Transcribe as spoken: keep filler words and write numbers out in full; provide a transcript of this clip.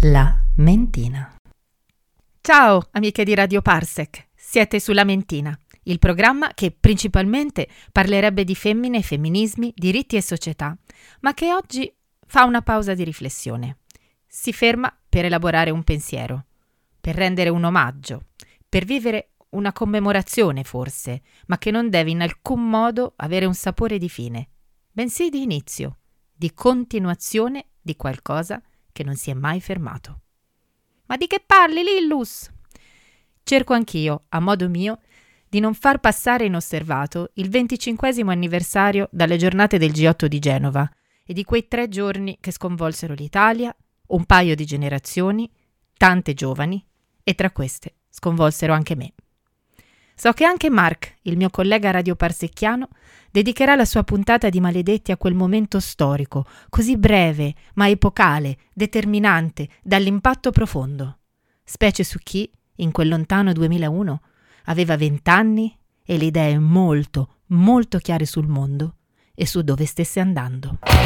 La Mentina. Ciao amiche di Radio Parsec, siete sulla Mentina, il programma che principalmente parlerebbe di femmine, femminismi, diritti e società, ma che oggi fa una pausa di riflessione. Si ferma per elaborare un pensiero, per rendere un omaggio, per vivere una commemorazione forse, ma che non deve in alcun modo avere un sapore di fine, bensì di inizio, di continuazione di qualcosa che non si è mai fermato. Ma di che parli, Lillus? Cerco anch'io, a modo mio, di non far passare inosservato il venticinquesimo anniversario dalle giornate del G otto di Genova e di quei tre giorni che sconvolsero l'Italia, un paio di generazioni, tante giovani, e tra queste sconvolsero anche me. So che anche Mark, il mio collega radioparsecchiano, dedicherà la sua puntata di Maledetti a quel momento storico, così breve, ma epocale, determinante, dall'impatto profondo, specie su chi, in quel lontano duemilauno, aveva vent'anni e le idee molto, molto chiare sul mondo e su dove stesse andando.